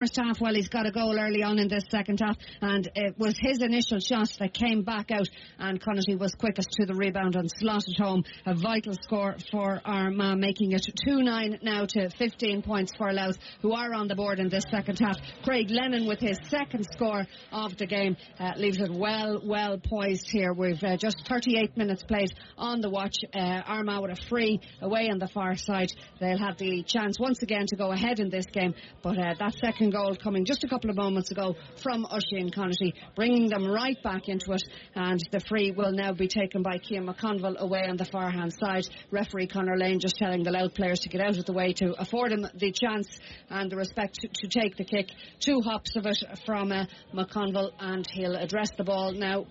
first half. Well, he's got a goal early on in this second half, and it was his initial shot that came back out, and Connaughton was quickest to the rebound and slotted home a vital score for Armagh, making it 2-9 now to 15 points for Louth, who are on the board in this second half. Craig Lennon with his second score of the game leaves it well poised here. We've just 38 minutes played on the watch. Armagh with a free away on the far side. They'll have the chance once again to go ahead in this game, but that second goal coming just a couple of moments ago from Oisin Connaughton, bringing them right back into it, and the free will now be taken by Cian McConville away on the far hand side. Referee Conor Lane just telling the Louth players to get out of the way to afford him the chance and the respect to take the kick. 2 hops of it from McConville, and he'll address the ball now.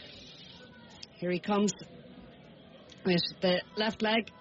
Here he comes with the left leg,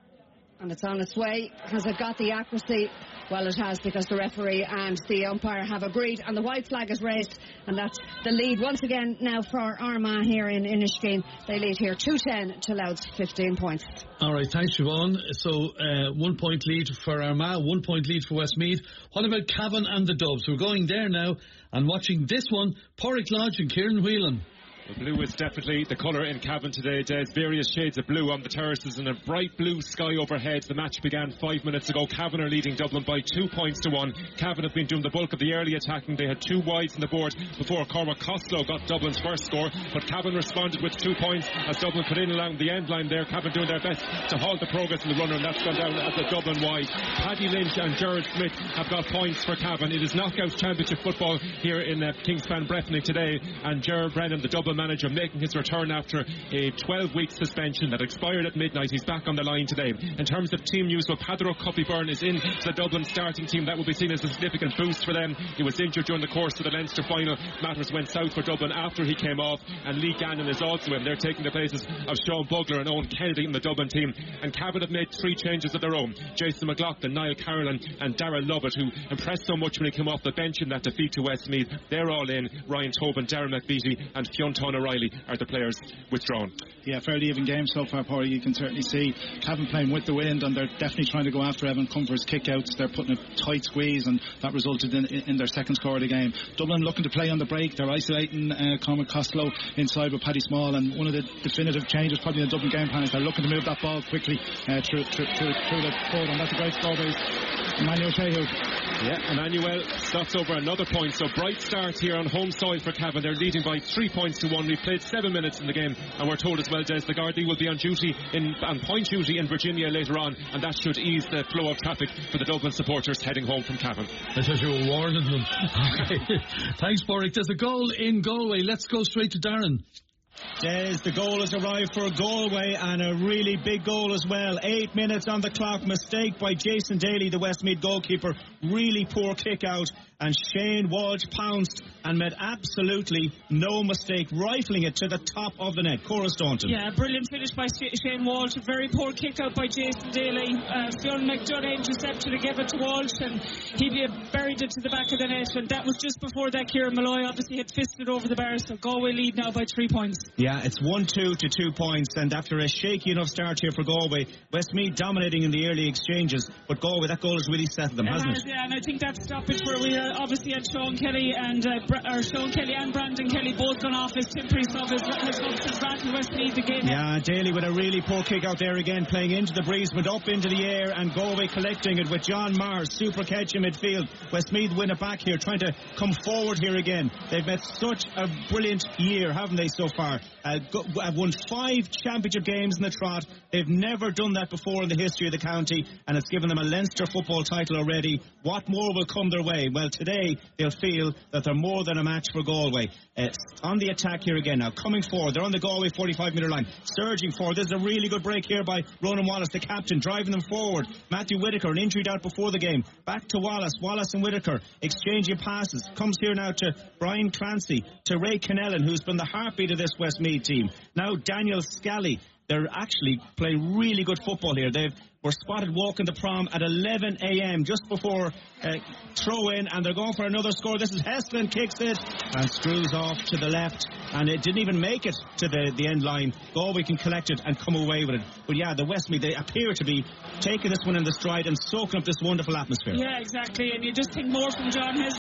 and it's on its way. Has it got the accuracy? Well, it has, because the referee and the umpire have agreed, and the white flag is raised, and that's the lead once again now for Armagh here in Inniskeen. They lead here 2-10 to Louth's 15 points. Alright, thanks Siobhan. So 1 point lead for Armagh, 1 point lead for Westmeath. What about Cavan and the Dubs? We're going there now and watching this one. Porrick Lodge and Kieran Whelan. The blue is definitely the colour in Cavan today. There's various shades of blue on the terraces and a bright blue sky overhead. The match began 5 minutes ago. Cavan are leading Dublin by 2 points to 1. Cavan have been doing the bulk of the early attacking. They had 2 wides on the board before Cormac Costello got Dublin's first score, but Cavan responded with 2 points as Dublin put in along the end line there. Cavan doing their best to halt the progress in the runner, and that's gone down at the Dublin wide. Paddy Lynch and Gerard Smith have got points for Cavan. It is knockout championship football here in Kingspan Breffni today, and Gerard Brennan, the Dublin manager, making his return after a 12-week suspension that expired at midnight. He's back on the line today. In terms of team news, well, Padro Cuppy-Byrne is in the Dublin starting team. That will be seen as a significant boost for them. He was injured during the course of the Leinster final. Matters went south for Dublin after he came off, and Lee Gannon is also in. They're taking the places of Sean Bugler and Owen Kennedy in the Dublin team. And Cavan have made 3 changes of their own. Jason McLaughlin, Niall Carolan and Darragh Lovett, who impressed so much when he came off the bench in that defeat to Westmeath. They're all in. Ryan Tobin, Darren McVitie and Fionn O'Reilly are the players withdrawn. Yeah, fairly even game so far, Paul. You can certainly see Cavan playing with the wind, and they're definitely trying to go after Evan Comfort's kick-outs. They're putting a tight squeeze, and that resulted in their second score of the game. Dublin looking to play on the break. They're isolating Cormac Costello inside with Paddy Small, and one of the definitive changes probably in the Dublin game plan is they're looking to move that ball quickly through the forward, and that's a great score by Emmanuel Shehu. Yeah, Emmanuel stops over another point, so bright start here on home soil for Cavan. They're leading by 3 points to 1. We've played 7 minutes in the game, and we're told as well, Des, the Gardaí will be on point duty in Virginia later on, and that should ease the flow of traffic for the Dublin supporters heading home from Cavan. I thought you were warning them. Okay. Thanks, Porrick. There's a goal in Galway. Let's go straight to Darren. Yes, the goal has arrived for Galway, and a really big goal as well. 8 minutes on the clock. Mistake by Jason Daly, the Westmeath goalkeeper. Really poor kick out, and Shane Walsh pounced and made absolutely no mistake, rifling it to the top of the net. Cora Staunton. Yeah, brilliant finish by Shane Walsh. A very poor kick out by Jason Daly. Fionn McDonough intercepted and gave it to Walsh, and he buried it to the back of the net. And that was just before that. Kieran Malloy obviously had fisted over the bar, so Galway lead now by 3 points. Yeah, it's 1-2 to 2 points, and after a shaky enough start here for Galway, Westmeath dominating in the early exchanges, but Galway, that goal has really settled them, hasn't it? Yeah, and I think that stoppage where we obviously had Sean Kelly and Brandon Kelly both gone off as Tim Priesthoff has rattled Westmeath again. Yeah, Daly with a really poor kick out there again, playing into the breeze, went up into the air, and Galway collecting it with John Mars, super catch in midfield. Westmeath win it back here, trying to come forward here again. They've met such a brilliant year, haven't they, so far? I've won 5 championship games in the trot. They've never done that before in the history of the county, and it's given them a Leinster football title already. What more will come their way? Well, today they'll feel that they're more than a match for Galway. On the attack here again now, coming forward. They're on the Galway 45-metre line, surging forward. This is a really good break here by Ronan Wallace, the captain, driving them forward. Matthew Whitaker, an injury out before the game. Back to Wallace and Whitaker exchanging passes. Comes here now to Brian Clancy, to Ray Kennellan, who's been the heartbeat of this Westmeath team. Now Daniel Scally. They're actually playing really good football here. They were spotted walking the prom at 11 a.m. just before throw in, and they're going for another score. This is Heslin, kicks it and screws off to the left, and it didn't even make it to the end line. Galway can collect it and come away with it. But yeah, the Westmeath, they appear to be taking this one in the stride and soaking up this wonderful atmosphere. Yeah, exactly, and you just think more from John Heslin.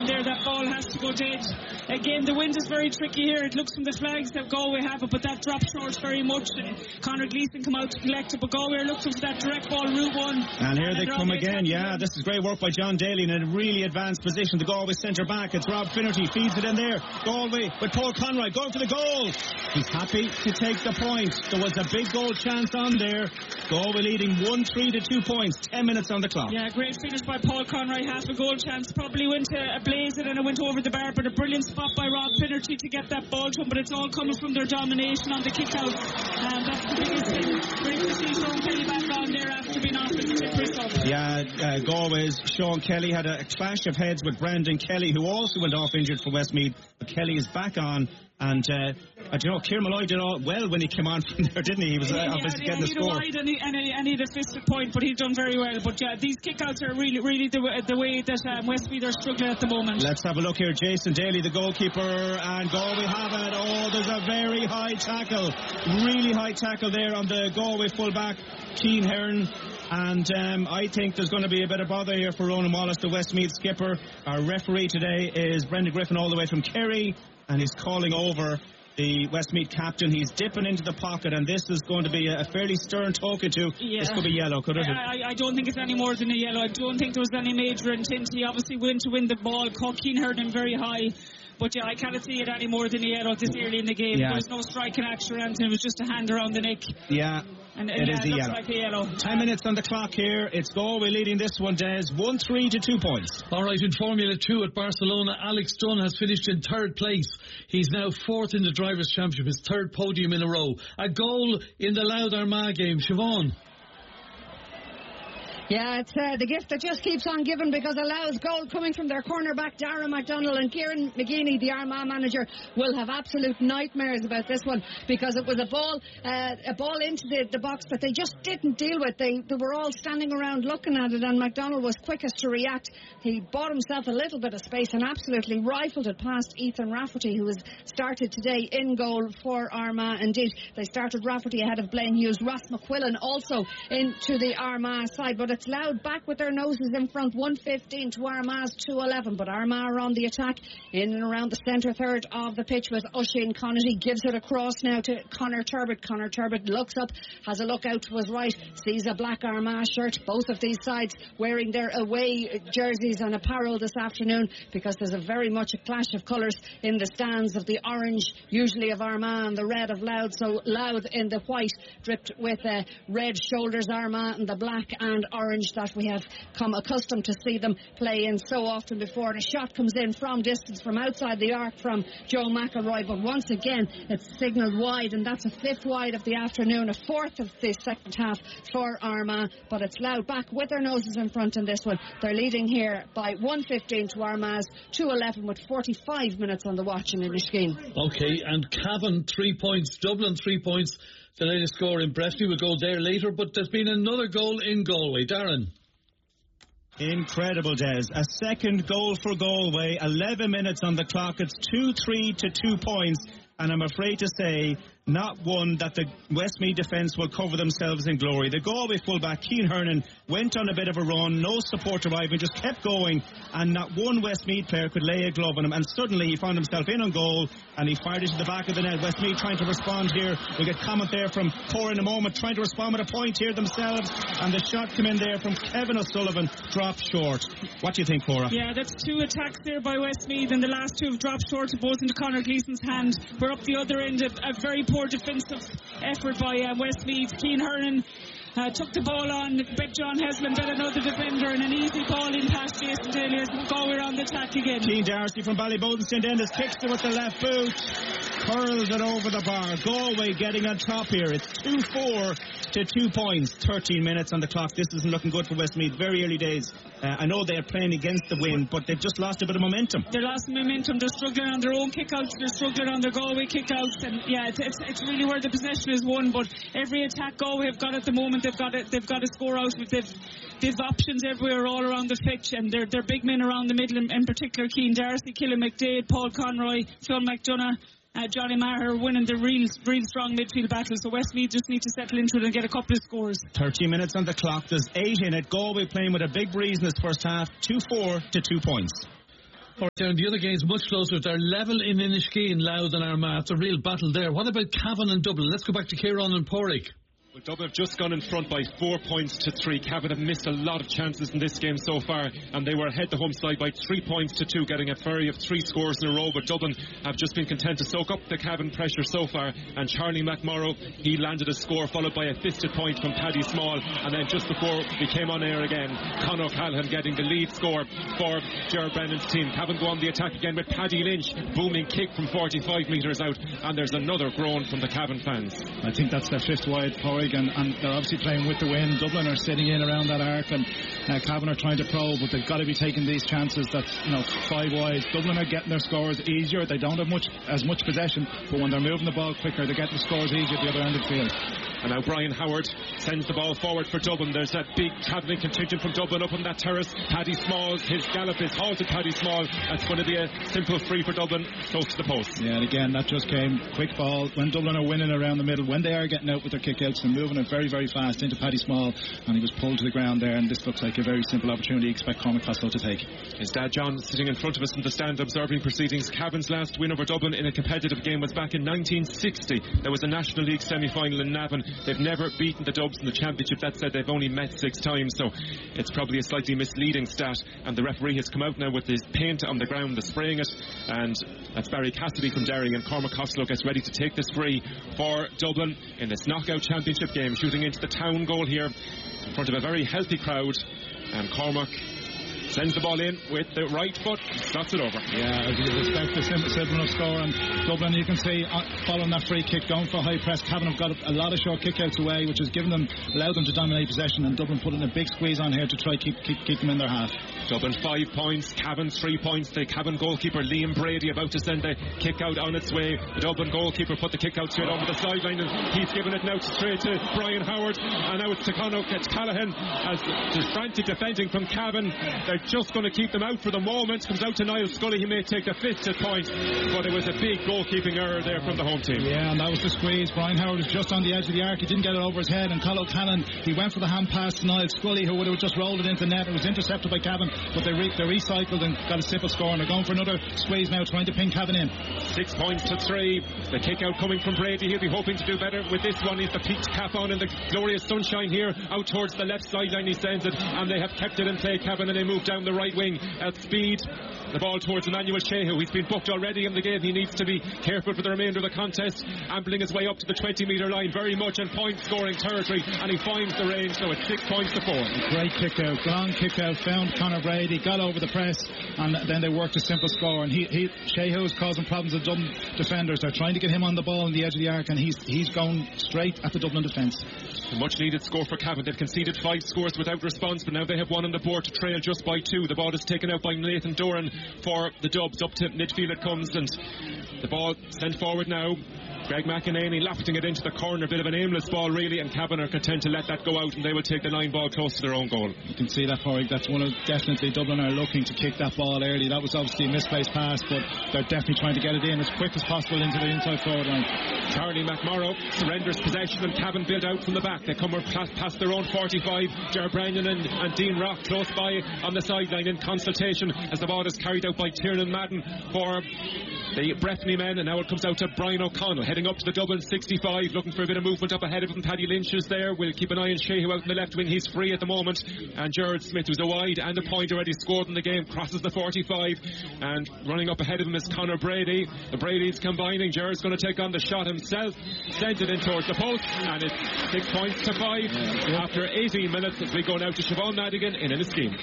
there, that ball has to go dead. Again, the wind is very tricky here. It looks from the flags that Galway have it, but that dropped short very much, and Conor Gleeson come out to collect it, but Galway are looking for that direct ball, route one. And here they come again. Yeah, this is great work by John Daly in a really advanced position. The Galway centre back, it's Rob Finnerty, feeds it in there. Galway with Paul Conroy going for the goal. He's happy to take the point. There was a big goal chance on there. Galway leading 1-3 to 2 points, 10 minutes on the clock. Yeah, great finish by Paul Conroy, half a goal chance, probably went a blaze it and it went over the bar, but a brilliant spot by Rob Finnerty to get that ball to him, but it's all coming from their domination on the kick-outs, and that's the biggest thing. Great to see Sean Kelly back on there after being off with the tip whistle. Yeah, Galway's Sean Kelly had a clash of heads with Brandon Kelly, who also went off injured for Westmeath, but Kelly is back on. And, Kieran Malloy did all well when he came on from there, didn't he? He was obviously getting the score. And he had a fisted point, but he's done very well. But these kickouts are really the way that Westmeath are struggling at the moment. Let's have a look here. Jason Daly, the goalkeeper, and Galway have it. Oh, there's a very high tackle. Really high tackle there on the Galway fullback, Keane Hearn. And I think there's going to be a bit of bother here for Ronan Wallace, the Westmeath skipper. Our referee today is Brendan Griffin, all the way from Kerry, and he's calling over the Westmeath captain. He's dipping into the pocket, and this is going to be a fairly stern talking to. Yeah. This could be yellow, could it? I don't think it's any more than a yellow. I don't think there was any major intent. He obviously went to win the ball. Keane heard him very high. But yeah, I cannot see it any more than a yellow this early in the game. Yeah. There was no striking action or anything. It was just a hand around the neck. Yeah. And it is looks like a yellow. 10 minutes on the clock here. It's Galway leading this one, Des. 1-3 to 2 points. All right, in Formula 2 at Barcelona, Alex Dunn has finished in third place. He's now fourth in the Drivers' Championship, his third podium in a row. A goal in the Louth Armagh game. Siobhan. Yeah, it's the gift that just keeps on giving, because Louth's goal coming from their cornerback Darragh MacDonald, and Kieran McGeeney, the Armagh manager, will have absolute nightmares about this one, because it was a ball into the box that they just didn't deal with. They were all standing around looking at it, and MacDonald was quickest to react. He bought himself a little bit of space and absolutely rifled it past Ethan Rafferty, who has started today in goal for Armagh. Indeed, they started Rafferty ahead of Blaine Hughes. Ross McQuillan also into the Armagh side, but it's Louth back with their noses in front, 115 to Armagh's 211, but Armagh are on the attack in and around the centre third of the pitch with Oisin Connaughty. Gives it across now to Conor Turbett. Conor Turbett looks up, has a look out to his right, sees a black Armagh shirt. Both of these sides wearing their away jerseys and apparel this afternoon, because there's a very much a clash of colours in the stands, of the orange usually of Armagh and the red of Louth. So Louth in the white dripped with red shoulders, Armagh in the black and orange that we have come accustomed to see them play in so often before. And a shot comes in from distance from outside the arc from Joe McElroy, but once again it's signalled wide, and that's a fifth wide of the afternoon, a fourth of the second half for Armagh. But it's Louth back with their noses in front in this one. They're leading here by 115 to Armagh's 211 with 45 minutes on the watch in Inniskeen. Okay, and Cavan 3 points, Dublin 3 points. The latest score in Breffni. We'll go there later, but there's been another goal in Galway. Darren. Incredible, Des. A second goal for Galway. 11 minutes on the clock. It's 2-3 to 2 points. And I'm afraid to say, not one that the Westmeath defence will cover themselves in glory. The Galway fullback, Keane Hernan, went on a bit of a run, no support arriving, just kept going, and not one Westmeath player could lay a glove on him. And suddenly he found himself in on goal, and he fired it to the back of the net. Westmeath trying to respond here. We'll get comment there from Cora in a moment, trying to respond with a point here themselves, and the shot came in there from Kevin O'Sullivan, dropped short. What do you think, Cora? Yeah, that's two attacks there by Westmeath, and the last two have dropped short, both into Conor Gleeson's hand. We're up the other end, a very poor defensive effort by Westmeath. Keane Hernan took the ball on, bet John Heslin, bet another defender, and an easy ball in past Jason Daly as Galway on the attack again. Keane Darcy from Ballyboden St Enda's kicks it with the left boot, curls it over the bar. Galway getting on top here. It's 2-4 to 2 points. 13 minutes on the clock. This isn't looking good for Westmeath. Very early days. I know they're playing against the wind, but they've just lost a bit of momentum. They lost momentum. They're struggling on their own kickouts. They're struggling on their Galway kickouts, and yeah, it's really where the possession is won. But every attack Galway have got at the moment, they've got to score out. They've options everywhere, all around the pitch, and they're big men around the middle. In particular, Keane Darcy, Killian McDade, Paul Conroy, Sean McDonough, Johnny Maher winning the real strong midfield battle. So Westmeath just need to settle into it and get a couple of scores. 13 minutes on the clock. There's 8 in it. Galway playing with a big breeze in this first half. 2-4 to 2 points. Down the other game's much closer. They're level in Inishkeen, Louth and Armagh. It's a real battle there. What about Cavan and Dublin? Let's go back to Kieran and Porrick. Well, Dublin have just gone in front by 4 points to 3. Cavan have missed a lot of chances in this game so far, and they were ahead the home side by 3 points to 2, getting a flurry of 3 scores in a row. But Dublin have just been content to soak up the Cavan pressure so far. And Charlie McMorrow, he landed a score followed by a fisted point from Paddy Small, and then just before we came on air again, Conor Callahan getting the lead score for Gerard Brennan's team. Cavan go on the attack again with Paddy Lynch, booming kick from 45 metres out, and there's another groan from the Cavan fans. I think that's their 5th wide, Porrick, and they're obviously playing with the wind. Dublin are sitting in around that arc, and Cavan are trying to probe, but they've got to be taking these chances. That's 5 wide. Dublin are getting their scores easier. They don't have as much possession, but when they're moving the ball quicker, they're getting the scores easier at the other end of the field. And now Brian Howard sends the ball forward for Dublin. There's that big travelling contingent from Dublin up on that terrace. Paddy Smalls, his gallop is halted. Paddy Small, that's going to be a simple free for Dublin, close to the post. Yeah, and again, that just came quick ball. When Dublin are winning around the middle, when they are getting out with their kickouts and moving it very, very fast into Paddy Small, and he was pulled to the ground there, and this looks like a very simple opportunity you expect Cormac Costello to take. His dad John sitting in front of us in the stand observing proceedings. Cavan's last win over Dublin in a competitive game was back in 1960. There was a National League semi-final in Navan. They've never beaten the Dubs in the championship. That said, they've only met 6 times, so it's probably a slightly misleading stat. And the referee has come out now with his paint on the ground, the spraying it, and that's Barry Cassidy from Derry, and Cormac Costello gets ready to take this free for Dublin in this knockout championship game, shooting into the town goal here in front of a very healthy crowd, and Cormac sends the ball in with the right foot, stops it over. Yeah, as you'd expect, a simple enough score. And Dublin, you can see, following that free kick, going for a high press. Cavan have got a lot of short kickouts away, which has allowed them to dominate possession, and Dublin put in a big squeeze on here to try keep them in their half. Dublin 5 points, Cavan 3 points. The Cavan goalkeeper Liam Brady about to send the kick out on its way. The Dublin goalkeeper put the kick out straight over the sideline, and he's given it now straight to Brian Howard, and now it's to Conor Callahan as there's frantic defending from Cavan. They're just going to keep them out for the moment. Comes out to Niall Scully. He may take the 5th point, but it was a big goalkeeping error there from the home team. Yeah, and that was the squeeze. Brian Howard was just on the edge of the arc. He didn't get it over his head, and Conor Callahan, he went for the hand pass to Niall Scully, who would have just rolled it into net. It was intercepted by Cavan, but they recycled and got a simple score, and they're going for another squeeze now, trying to pin Cavan in. 6 points to 3. The kick out coming from Brady. He'll be hoping to do better with this one. He's the peaked cap on in the glorious sunshine here. Out towards the left sideline he sends it, and they have kept it in play, Cavan, and they move down the right wing at speed. The ball towards Emmanuel Shehu. He's been booked already in the game. He needs to be careful for the remainder of the contest. Ambling his way up to the 20-metre line, very much in point-scoring territory, and he finds the range, so it's 6 points to 4. Great kick out, long kick out, found Conor Brady, got over the press, and then they worked a simple score. And Shehu is causing problems with Dublin defenders. They're trying to get him on the ball on the edge of the arc, and he's going straight at the Dublin defence. A much needed score for Cavan. They've conceded 5 scores without response, but now they have one on the board to trail just by 2. The ball is taken out by Nathan Doran for the Dubs. Up to midfield it comes, and the ball sent forward now. Greg McEnany lofting it into the corner, a bit of an aimless ball really, and Cavan are content to let that go out, and they will take the line ball close to their own goal. You can see that, Porrick. That's one of definitely Dublin are looking to kick that ball early. That was obviously a misplaced pass, but they're definitely trying to get it in as quick as possible into the inside forward line. Charlie McMorrow surrenders possession, and Cavan build out from the back. They come past their own 45. Gerard Brennan and Dean Rock close by on the sideline in consultation as the ball is carried out by Tiernan Madden for the Breffni men, and now it comes out to Brian O'Connell heading up to the Dublin 65, looking for a bit of movement up ahead of him. Paddy Lynch is there. We'll keep an eye on Shehu out in the left wing. He's free at the moment, and Gerard Smith, who's a wide and a point already scored in the game, crosses the 45, and running up ahead of him is Conor Brady. The Brady's combining. Gerard's going to take on the shot himself, sends it in towards the post, and it's 6 points to 5 after 18 minutes as we go now to Siobhan Madigan in a scheme.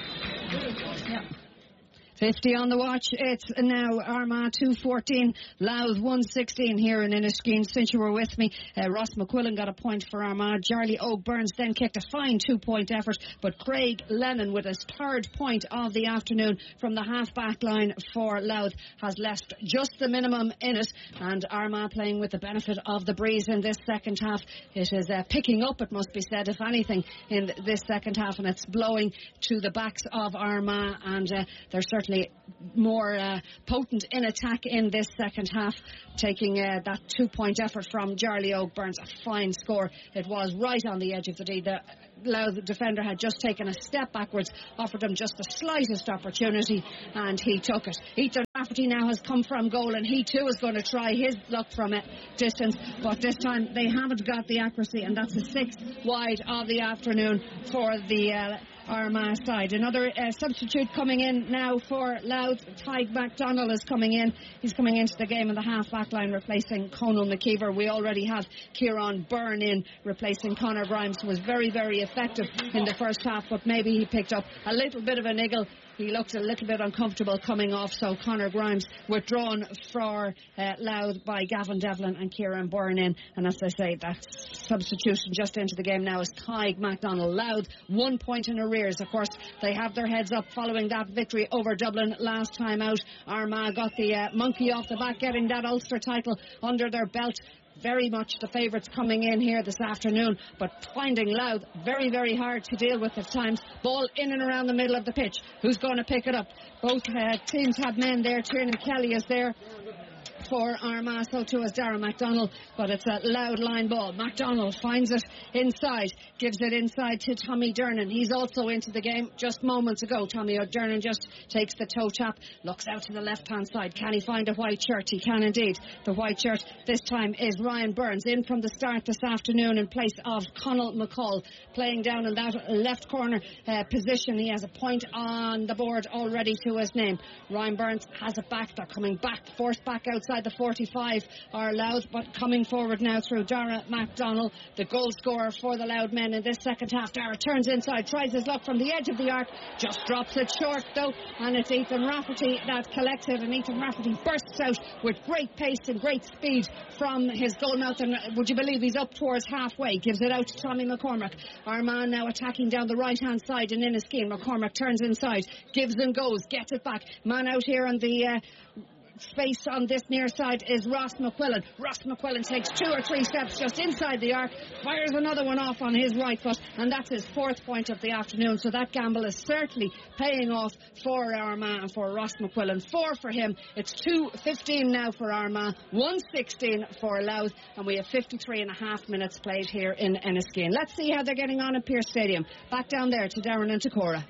50 on the watch. It's now Armagh 2-14, Louth 1-16 here in Inniskeen. Since you were with me, Ross McQuillan got a point for Armagh. Charlie O'Burns then kicked a fine 2-point effort, but Craig Lennon with his 3rd point of the afternoon from the half-back line for Louth has left just the minimum in it, and Armagh playing with the benefit of the breeze in this second half. It is picking up, it must be said, if anything, in this second half, and it's blowing to the backs of Armagh, and they're certainly certainly more potent in attack in this second half, taking that 2-point effort from Jarlath Burns. A fine score it was, right on the edge of the D. The Louth defender had just taken a step backwards, offered him just the slightest opportunity, and he took it. Ethan Rafferty now has come from goal, and he too is going to try his luck from a distance, but this time they haven't got the accuracy, and that's the 6th wide of the afternoon for the Armagh side. Another substitute coming in now for Louth. Tyke MacDonald is coming in. He's coming into the game in the half-back line, replacing Conal McKeever. We already have Kieran Byrne in, replacing Conor Grimes, who was very, very effective in the first half, but maybe he picked up a little bit of a niggle. He looked a little bit uncomfortable coming off, so Conor Grimes withdrawn for Louth by Gavin Devlin and Kieran Byrne in. And as I say, that substitution just into the game now is Tyke MacDonald. Louth 1 point in arrears. Of course, they have their heads up following that victory over Dublin last time out. Armagh got the monkey off the back, getting that Ulster title under their belt. Very much the favourites coming in here this afternoon, but finding Louth very, very hard to deal with at times. Ball in and around the middle of the pitch. Who's going to pick it up? Both teams have men there. Tiernan Kelly is there for Armagh, so too is Darragh MacDonald, but it's a Louth line ball. MacDonald finds it inside, gives it inside to Tommy Dernan. He's also into the game just moments ago. Tommy Dernan just takes the toe tap, looks out to the left hand side. Can he find a white shirt? He can indeed. The white shirt this time is Ryan Burns, in from the start this afternoon in place of Conal McCall, playing down in that left corner position. He has a point on the board already to his name. Ryan Burns has it back. They're coming back, forced back outside the 45 are Louth, but coming forward now through Darragh MacDonald, the goal scorer for the Louth men in this second half. Darragh turns inside, tries his luck from the edge of the arc, just drops it short though, and it's Ethan Rafferty that collects it, and Ethan Rafferty bursts out with great pace and great speed from his goal mouth, and would you believe he's up towards halfway, gives it out to Tommy McCormack. Armagh now attacking down the right hand side in Inniskeen. McCormack turns inside, gives and goes, gets it back. Man out here on the space on this near side is Ross McQuillan. Ross McQuillan takes 2 or 3 steps just inside the arc, fires another one off on his right foot, and that's his 4th point of the afternoon. So that gamble is certainly paying off for Armagh and for Ross McQuillan. 4 for him. It's 2:15 now for Armagh, 1:16 for Louth, and we have 53 and a half minutes played here in Enniskeane. Let's see how they're getting on at Pearse Stadium. Back down there to Darren and to Cora.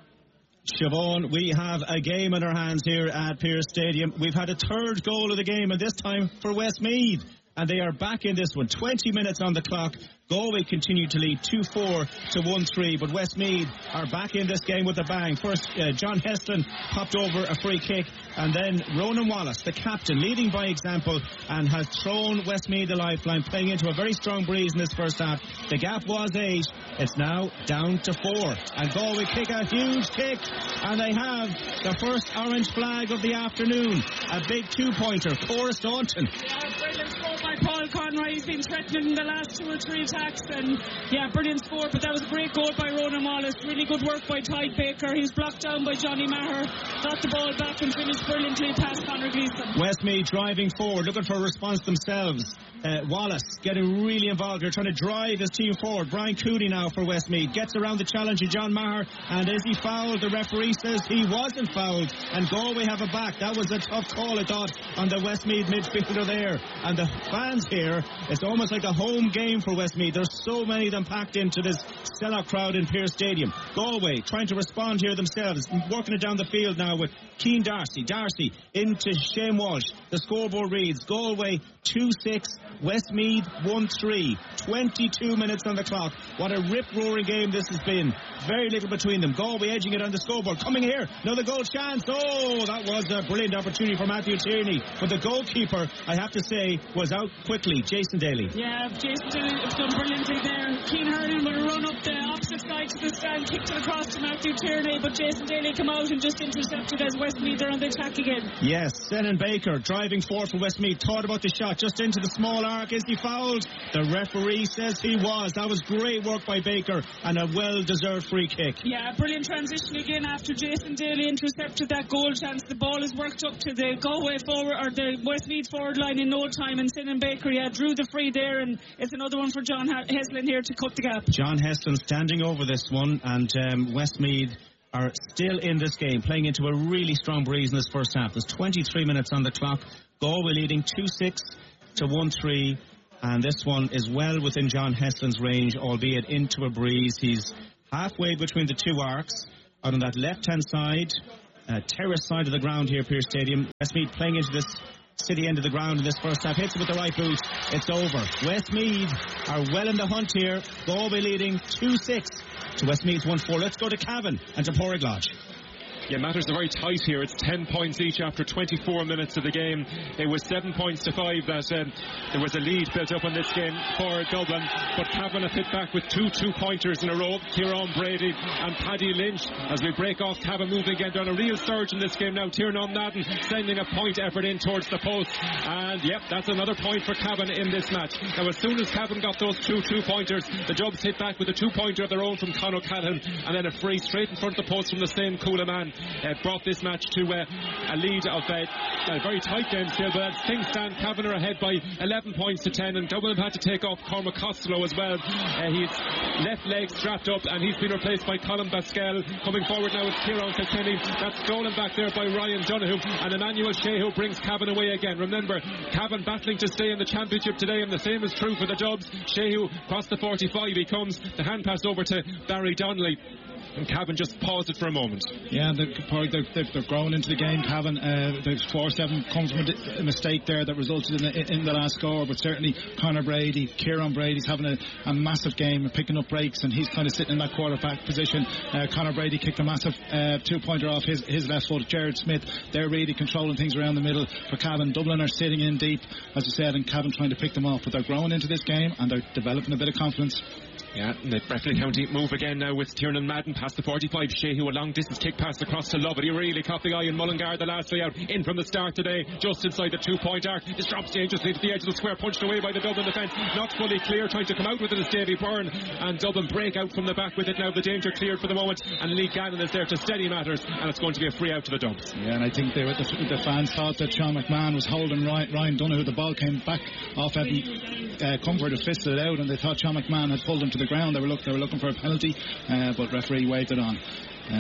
Siobhan, we have a game in our hands here at Pearse Stadium. We've had a 3rd goal of the game, and this time for Westmeath. And they are back in this one. 20 minutes on the clock. Galway continue to lead 2-4 to 1-3, but Westmeath are back in this game with a bang. First, John Heston popped over a free kick, and then Ronan Wallace, the captain, leading by example, and has thrown Westmeath a lifeline, playing into a very strong breeze in this first half. The gap was 8. It's now down to 4. And Galway kick a huge kick, and they have the first orange flag of the afternoon. A big 2-pointer. Cora Staunton. Brilliant score by Paul Conroy. He's been threatening the last 2 or 3 attacks, and brilliant score, but that was a great goal by Ronan Wallace. Really good work by Tyke Baker. He was blocked down by Johnny Maher, got the ball back and finished brilliantly past Conor Gleeson. Westmeath driving forward, looking for a response themselves. Wallace getting really involved here, trying to drive his team forward. Brian Cooney now for Westmeath, gets around the challenge of John Maher, and is he fouled? The referee says he wasn't fouled, and Galway have a back. That was a tough call, I thought, on the Westmeath midfielder there. And the fans here, it's almost like a home game for Westmeath. There's so many of them packed into this sellout crowd in Pearse Stadium. Galway trying to respond here themselves, working it down the field now with Cian Darcy. Darcy into Shane Walsh. The scoreboard reads Galway 2-6, Westmeath 1-3. 22 minutes on the clock. What a rip-roaring game this has been. Very little between them. Galway edging it on the scoreboard. Coming here, another goal chance. Oh, that was a brilliant opportunity for Matthew Tierney. But the goalkeeper, I have to say, was out quickly. Jason Daly. Yeah, Jason Daly has done brilliantly there. Cian Hernan would have run up the opposite side to the stand, kicked it across to Matthew Tierney, but Jason Daly came out and just intercepted as Westmeath are on the attack again. Yes, Senan Baker driving forward for Westmeath, thought about the shot just into the small arc. Is he fouled? The referee says he was. That was great work by Baker and a well-deserved free kick. Yeah, brilliant transition again after Jason Daly intercepted that goal chance. The ball is worked up to the Galway forward, or the Westmeath forward line in no time, and Senan Baker drew the free there, and it's another one for John Heslin here to cut the gap. John Heslin standing over this one, and Westmeath are still in this game, playing into a really strong breeze in this first half. There's 23 minutes on the clock. Galway leading 2-6 to 1-3. And this one is well within John Heslin's range, albeit into a breeze. He's halfway between the two arcs. Out on that left-hand side, terrace side of the ground here, Pearse Stadium. Westmeath playing into this city end of the ground in this first half. Hits it with the right boot. It's over. Westmeath are well in the hunt here. Galway leading 2-6 to Westmeath 1-4. Let's go to Cavan and to Porriglodge. Yeah, matters are very tight here. It's 10 points each after 24 minutes of the game. It was 7 points to 5 that there was a lead built up in this game for Dublin, but Cavan have hit back with two two-pointers in a row. Kieran Brady and Paddy Lynch. As we break off, Cavan moving again down a real surge in this game now. Tiernan Madden sending a point effort in towards the post, and yep, that's another point for Cavan in this match. Now, as soon as Cavan got those two two-pointers, the Dubs hit back with a two-pointer of their own from Conor Callaghan, and then a free straight in front of the post from the same Coola man. Brought this match to a lead of a very tight game still, but as things stand, Cavan are ahead by 11 points to 10, and Dublin have had to take off Cormac Costello as well. He's left leg strapped up, and he's been replaced by Colin Basquel. Coming forward now is Kieran Kilkenny. That's stolen back there by Ryan Donoghue, and Emmanuel Sheahu brings Cavan away again. Remember, Cavan battling to stay in the championship today, and the same is true for the Dubs. Sheahu across the 45, he comes, the hand pass over to Barry Donnelly, and Cavan just paused it for a moment. Yeah, they're growing into the game, Cavan. The 4-7 comes from a mistake there that resulted in the last score, but certainly Conor Brady, Kieran Brady's having a massive game and picking up breaks, and he's kind of sitting in that quarterback position. Conor Brady kicked a massive two-pointer off his left foot. Jared Smith, they're really controlling things around the middle for Cavan. Dublin are sitting in deep, as you said, and Cavan trying to pick them off, but they're growing into this game and they're developing a bit of confidence. Yeah, the Breffni County move again now with Tiernan Madden past the 45. Sheahu, a long distance kick pass across to Lovett. He really caught the eye in Mullingar the last way out. In from the start today, just inside the 2-point arc. This drops dangerously to the edge of the square, punched away by the Dublin defence. Not fully clear, trying to come out with it is Davy Byrne. And Dublin break out from the back with it now. The danger cleared for the moment. And Lee Gannon is there to steady matters. And it's going to be a free out to the Dubs. Yeah, and I think the fans thought that Sean McMahon was holding Ryan Donoghue. The ball came back off Evan Comfort, who fisted it out, and they thought Sean McMahon had pulled him to the ground. They were looking for a penalty, but referee waved it on.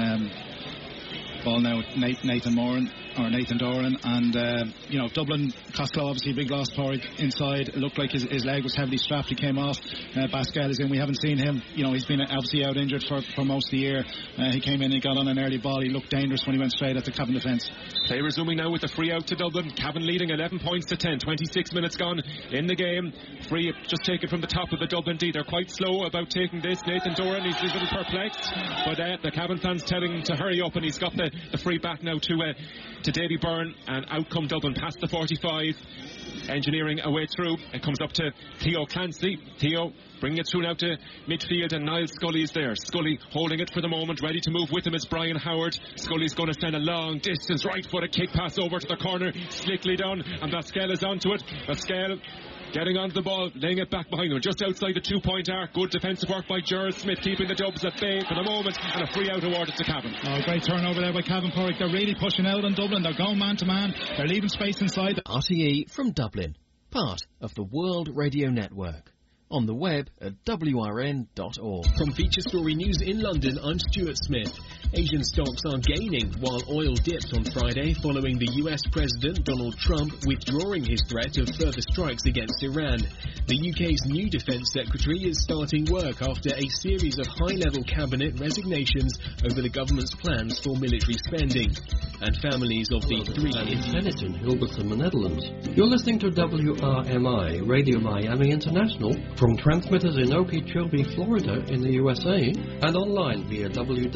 Ball now with Nathan Doran, and Dublin, Costello obviously a big loss for inside. It looked like his leg was heavily strapped. He came off. Basquel is in. We haven't seen him. He's been obviously out injured for most of the year. He came in and got on an early ball. He looked dangerous when he went straight at the Cavan defence. Play resuming now with the free out to Dublin. Cavan leading 11 points to 10. 26 minutes gone in the game. Free just taken from the top of the Dublin D. They're quite slow about taking this. Nathan Doran, he's a little perplexed, but the Cavan fans telling him to hurry up, and he's got the free back now to Davy Byrne, and out come Dublin past the 45, engineering a way through. It comes up to Theo Clancy. Theo bringing it through now to midfield, and Niall Scully is there. Scully holding it for the moment, ready to move with him is Brian Howard. Scully's going to send a long distance right foot, a kick pass over to the corner, slickly done, and Basquel is onto it. Basquel getting onto the ball, laying it back behind them, just outside the 2-point arc. Good defensive work by Gerald Smith, keeping the Dubs at bay for the moment, and a free out awarded to Cavan. Great turnover there by Cavan Porrick. They're really pushing out on Dublin. They're going man to man. They're leaving space inside. RTE from Dublin, part of the World Radio Network. On the web at wrn.org. From Feature Story News in London, I'm Stuart Smith. Asian stocks are gaining while oil dipped on Friday following the US President Donald Trump withdrawing his threat of further strikes against Iran. The UK's new Defence Secretary is starting work after a series of high-level cabinet resignations over the government's plans for military spending. And families of the three... It's Bennett in Hilversum, the Netherlands. You're listening to WRMI, Radio Miami International, from transmitters in Okeechobee, Florida in the USA, and online via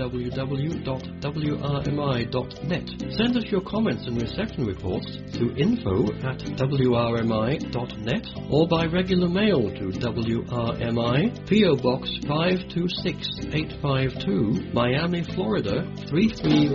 www.wrmi.net. Send us your comments and reception reports to info@wrmi.net or by regular mail to WRMI, P.O. Box 526852, Miami, Florida 33